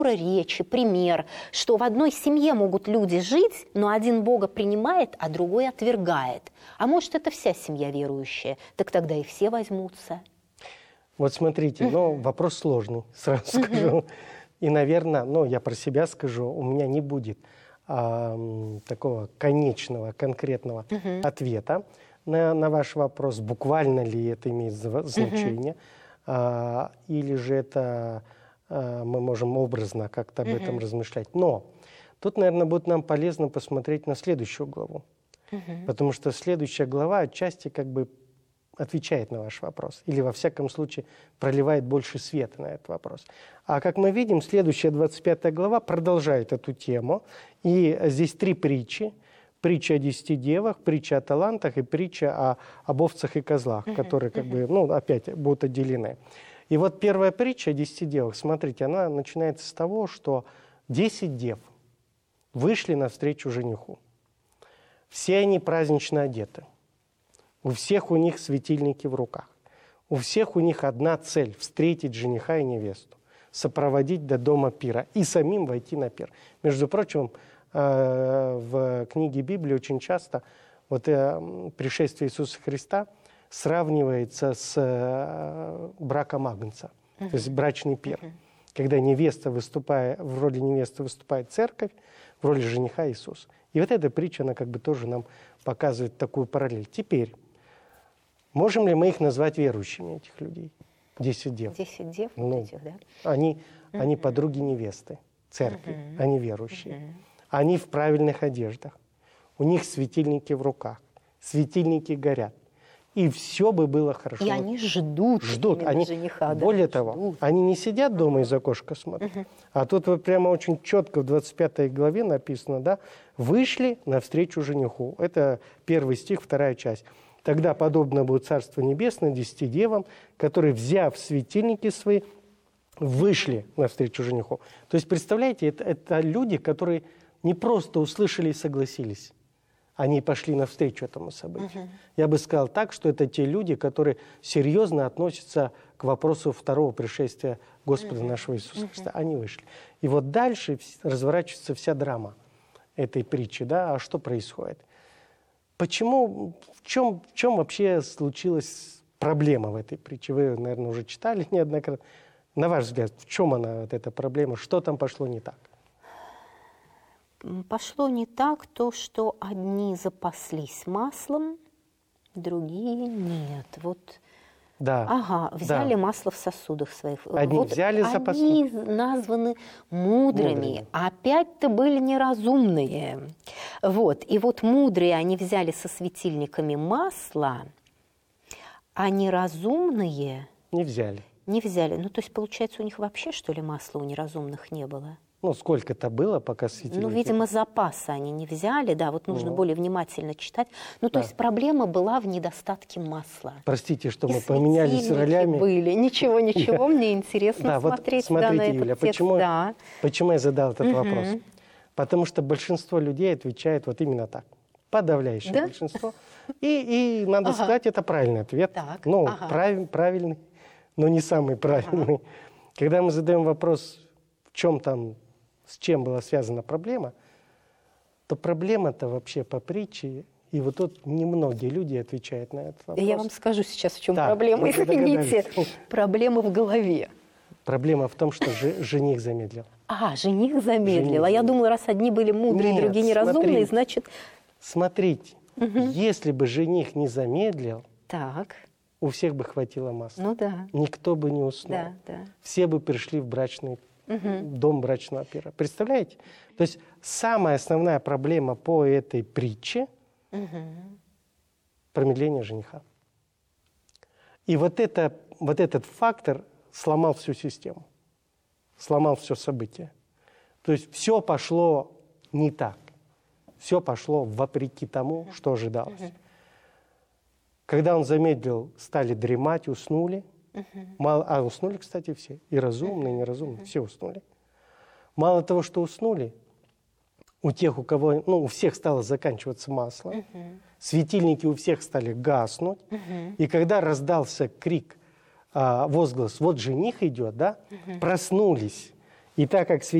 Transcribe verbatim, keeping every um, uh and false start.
речи, пример, что в одной семье могут люди жить, но один Бога принимает, а другой отвергает. А может, это вся семья верующая, так тогда и все возьмутся. Вот смотрите, ну, вопрос сложный, сразу скажу. И, наверное, ну, я про себя скажу, у меня не будет а, такого конечного, конкретного ответа на, на ваш вопрос, буквально ли это имеет значение, а, или же это а, мы можем образно как-то об этом размышлять. Но тут, наверное, будет нам полезно посмотреть на следующую главу, потому что следующая глава отчасти как бы отвечает на ваш вопрос, или, во всяком случае, проливает больше света на этот вопрос. А как мы видим, следующая двадцать пятая глава продолжает эту тему, и здесь три притчи. Притча о десяти девах, притча о талантах и притча о, об овцах и козлах, uh-huh, которые, как uh-huh. бы, ну, опять будут отделены. И вот первая притча о десяти девах, смотрите, она начинается с того, что десять дев вышли навстречу жениху. Все они празднично одеты. У всех у них светильники в руках. У всех у них одна цель – встретить жениха и невесту, сопроводить до дома пира и самим войти на пир. Между прочим, в книге Библии очень часто вот пришествие Иисуса Христа сравнивается с браком Агнца, uh-huh. то есть брачный пир, uh-huh. когда невеста выступает, в роли невесты выступает церковь, в роли жениха Иисус. И вот эта притча, она как бы тоже нам показывает такую параллель. Теперь, можем ли мы их назвать верующими, этих людей? Десять дев. Десять дев ну, вот этих, да? Они, uh-huh. они подруги невесты, церкви, uh-huh. они верующие. Uh-huh. Они в правильных одеждах, у них светильники в руках, светильники горят. И все бы было хорошо. И они ждут, ждут. Они, жениха. более да, того, ждут. Они не сидят дома из окошка смотрят. Uh-huh. А тут вот прямо очень четко в двадцать пятой главе написано, да, вышли навстречу жениху. Это первый стих, вторая часть. Тогда подобно будет Царство Небесное десяти девам, которые, взяв светильники свои, вышли навстречу жениху. То есть, представляете, это, это люди, которые не просто услышали и согласились. Они пошли навстречу этому событию. Uh-huh. Я бы сказал так, что это те люди, которые серьезно относятся к вопросу второго пришествия Господа uh-huh. нашего Иисуса Христа. Uh-huh. Они вышли. И вот дальше разворачивается вся драма этой притчи. Да? А что происходит? Почему, в чем, в чем вообще случилась проблема в этой притче? Вы, наверное, уже читали неоднократно. На ваш взгляд, в чем она, вот эта проблема? Что там пошло не так? Пошло не так то, что одни запаслись маслом, другие нет. Вот, да, ага, взяли да. масло в сосудах своих. Одни вот взяли запасные. Они названы мудрыми, мудрыми. А опять-то были неразумные. Вот, и вот мудрые они взяли со светильниками масло, а неразумные... Не взяли. Не взяли. Ну, то есть, получается, у них вообще, что ли, масла у неразумных не было? Ну, сколько-то было, пока светильники... Ну, видимо, запасы они не взяли, да, вот нужно ну. более внимательно читать. Ну, то да. есть проблема была в недостатке масла. Простите, что и мы поменялись ролями. были. Ничего, ничего, мне интересно смотреть вот смотрите, да, на Юля, этот текст. Почему, да. почему я задал этот вопрос? Потому что большинство людей отвечает вот именно так. Подавляющее да? большинство. И, и надо ага. сказать, это правильный ответ. Так, ну, ага. прав, правильный, но не самый правильный. Ага. Когда мы задаем вопрос, в чем там, с чем была связана проблема, то проблема-то вообще по притче, и вот тут немногие люди отвечают на этот вопрос. Я вам скажу сейчас, в чем так, проблема, извините. Проблема в голове. Проблема в том, что жених замедлил. А, жених замедлил. Жених. А я думала, раз одни были мудрые, Нет, другие неразумные, смотрите, значит... Смотрите, угу. если бы жених не замедлил, так. у всех бы хватило масла. Ну да. Никто бы не уснул. Да, да. Все бы пришли в брачный угу. дом брачного пира. Представляете? То есть самая основная проблема по этой притче угу. промедление жениха. И вот, это, вот этот фактор сломал всю систему, сломал все событие. То есть все пошло не так. Все пошло вопреки тому, что ожидалось. Uh-huh. Когда он замедлил, стали дремать, уснули. Uh-huh. Мало, а уснули, кстати, все. И разумные, и неразумные. Uh-huh. Все уснули. Мало того, что уснули, у тех, у кого, ну, у всех стало заканчиваться масло. Uh-huh. Светильники у всех стали гаснуть. Uh-huh. И когда раздался крик, а, возглас, вот жених идет, да, uh-huh. проснулись. И так как